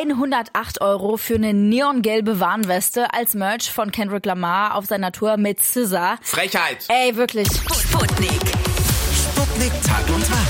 108 € für eine neongelbe Warnweste als Merch von Kendrick Lamar auf seiner Tour mit SZA. Frechheit! Ey, wirklich. Sputnik. Sputnik Tag und Tag.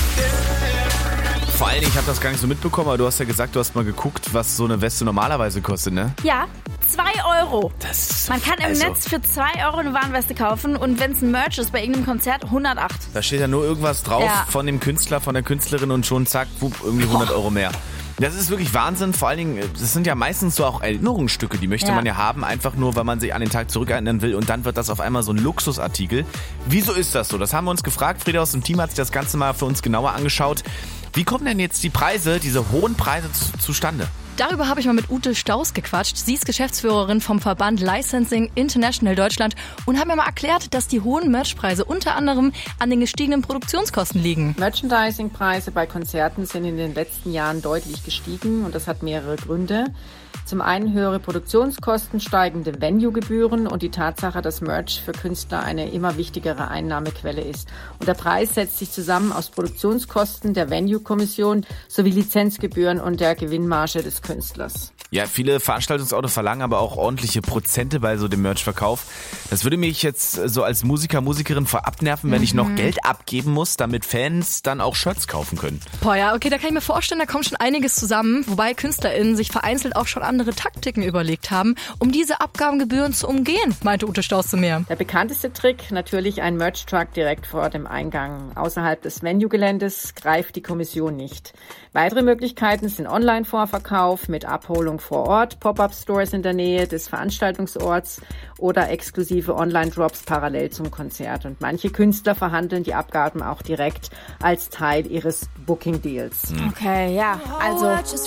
Vor allem, ich habe das gar nicht so mitbekommen, aber du hast ja gesagt, du hast mal geguckt, was so eine Weste normalerweise kostet, ne? Ja, 2 €. Das ist Man kann im Netz für 2 € eine Warnweste kaufen und wenn es ein Merch ist bei irgendeinem Konzert, 108. Da steht ja nur irgendwas drauf von dem Künstler, von der Künstlerin und schon zack, wupp, irgendwie 100 € mehr. Das ist wirklich Wahnsinn, vor allen Dingen, das sind ja meistens so auch Erinnerungsstücke, die möchte man ja haben, einfach nur, weil man sich an den Tag zurückerinnern will und dann wird das auf einmal so ein Luxusartikel. Wieso ist das so? Das haben wir uns gefragt, Frieda aus dem Team hat sich das Ganze mal für uns genauer angeschaut. Wie kommen denn jetzt die Preise, diese hohen Preise zustande? Darüber habe ich mal mit Ute Staus gequatscht. Sie ist Geschäftsführerin vom Verband Licensing International Deutschland und hat mir mal erklärt, dass die hohen Merchpreise unter anderem an den gestiegenen Produktionskosten liegen. Merchandising-Preise bei Konzerten sind in den letzten Jahren deutlich gestiegen und das hat mehrere Gründe. Zum einen höhere Produktionskosten, steigende Venue-Gebühren und die Tatsache, dass Merch für Künstler eine immer wichtigere Einnahmequelle ist. Und der Preis setzt sich zusammen aus Produktionskosten, der Venue-Kommission sowie Lizenzgebühren und der Gewinnmarge des Künstlers. Ja, viele Veranstaltungsorte verlangen aber auch ordentliche Prozente bei so dem Merchverkauf. Das würde mich jetzt so als Musikerin vorab nerven, wenn ich noch Geld abgeben muss, damit Fans dann auch Shirts kaufen können. Boah, ja, okay, da kann ich mir vorstellen, da kommt schon einiges zusammen, wobei KünstlerInnen sich vereinzelt auch schon andere Taktiken überlegt haben, um diese Abgabengebühren zu umgehen, meinte Ute Staus zu mir. Der bekannteste Trick, natürlich ein Merch-Truck direkt vor dem Eingang. Außerhalb des Venue-Geländes greift die Kommission nicht. Weitere Möglichkeiten sind Online-Vorverkauf mit Abholung vor Ort, Pop-up-Stores in der Nähe des Veranstaltungsorts oder exklusive Online-Drops parallel zum Konzert. Und manche Künstler verhandeln die Abgaben auch direkt als Teil ihres Booking-Deals. Okay, ja, also...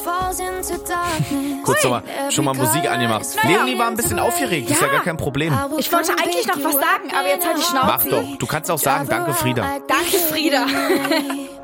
Kurz schon mal Musik angemacht. Leonie war ein bisschen aufgeregt, ist ja gar kein Problem. Ich wollte eigentlich noch was sagen, aber jetzt halt die Schnauze. Mach doch, du kannst auch sagen, danke Frieda. Danke Frieda.